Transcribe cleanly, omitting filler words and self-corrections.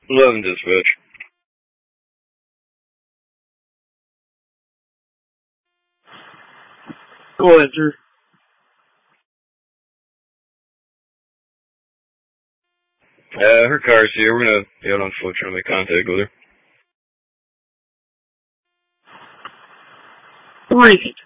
11 dispatch. Go ahead, sir. Her car's here. We're gonna be out on foot trying to make contact with her. Where is it?